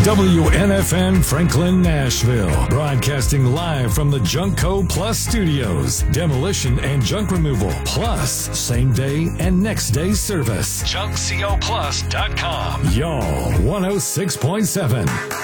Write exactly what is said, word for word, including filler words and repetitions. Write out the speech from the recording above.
W N F N Franklin, Nashville. Broadcasting live from the Junkco Plus Studios. Demolition and junk removal. Plus, same day and next day service. junk co plus dot com. Y'all, one oh six point seven.